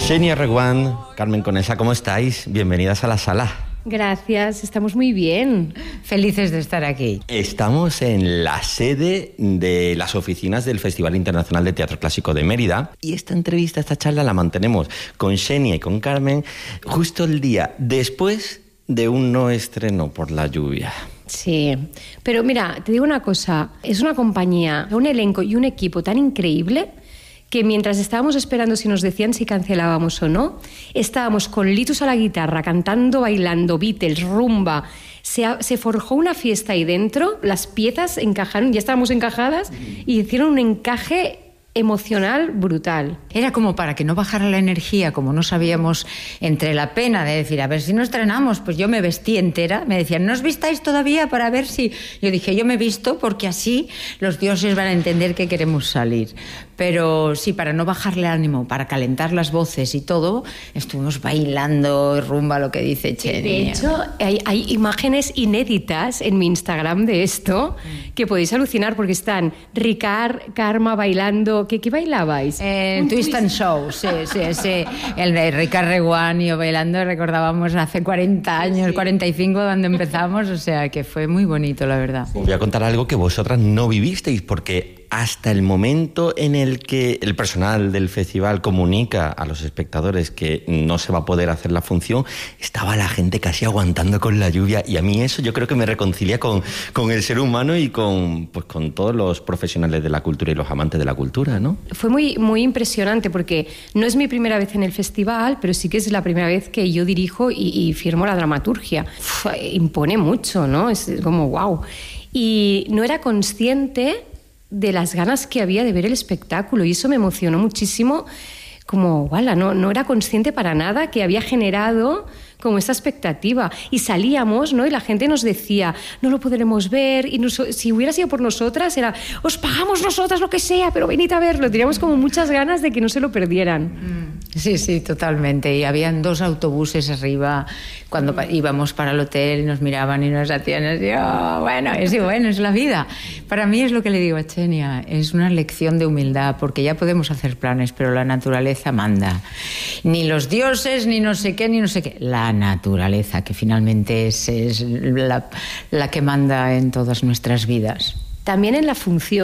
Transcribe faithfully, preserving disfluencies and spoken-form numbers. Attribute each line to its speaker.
Speaker 1: Xenia Reguant, Carmen Conesa, ¿cómo estáis? Bienvenidas a la sala.
Speaker 2: Gracias, estamos muy bien.
Speaker 3: Felices de estar aquí.
Speaker 1: Estamos en la sede de las oficinas del Festival Internacional de Teatro Clásico de Mérida y esta entrevista, esta charla la mantenemos con Xenia y con Carmen justo el día después de un no estreno por la lluvia.
Speaker 2: Sí, pero mira, te digo una cosa, es una compañía, un elenco y un equipo tan increíble que mientras estábamos esperando si nos decían si cancelábamos o no, estábamos con Litus a la guitarra, cantando, bailando, Beatles, rumba. Se, ha, se forjó una fiesta ahí dentro, las piezas encajaron, ya estábamos encajadas y hicieron un encaje emocional brutal.
Speaker 3: Era como para que no bajara la energía, como no sabíamos, entre la pena de decir, a ver si no estrenamos, pues yo me vestí entera, me decían, ¿no os vistáis todavía para ver si...? Yo dije, yo me visto porque así los dioses van a entender que queremos salir. Pero sí, para no bajarle el ánimo, para calentar las voces y todo, estuvimos bailando, rumba, lo que dice Xenia.
Speaker 2: De hecho, hay, hay imágenes inéditas en mi Instagram de esto que podéis alucinar porque están Ricard, Karma bailando. ¿Qué, qué bailabais?
Speaker 3: Eh, twist, twist and Show, sí, sí, sí. El de Ricard Reguant y yo bailando, recordábamos hace cuarenta años, sí. cuarenta y cinco cuando empezamos, o sea que fue muy bonito, la verdad.
Speaker 1: Os voy a contar algo que vosotras no vivisteis, porque hasta el momento en el que el personal del festival comunica a los espectadores que no se va a poder hacer la función, estaba la gente casi aguantando con la lluvia, y a mí eso yo creo que me reconcilia con, con el ser humano y con, pues, con todos los profesionales de la cultura y los amantes de la cultura, ¿no?
Speaker 2: Fue muy, muy impresionante porque no es mi primera vez en el festival, pero sí que es la primera vez que yo dirijo y, y firmo la dramaturgia. Uf, impone mucho, ¿no? Es como wow. Y no era consciente de las ganas que había de ver el espectáculo y eso me emocionó muchísimo, como, ¡wala!, no, no era consciente para nada que había generado como esta expectativa. Y salíamos, ¿no? Y la gente nos decía, no lo podremos ver, y nos, si hubiera sido por nosotras era, os pagamos nosotras lo que sea, pero venid a verlo. Teníamos como muchas ganas de que no se lo perdieran.
Speaker 3: Sí, sí, totalmente. Y habían dos autobuses arriba cuando mm. íbamos para el hotel y nos miraban y nos hacían así, oh, bueno, es bueno, es la vida. Para mí es lo que le digo a Xenia, es una lección de humildad, porque ya podemos hacer planes, pero la naturaleza manda. Ni los dioses, ni no sé qué, ni no sé qué. La naturaleza, que finalmente es, es la, la que manda en todas nuestras vidas.
Speaker 2: También en la función.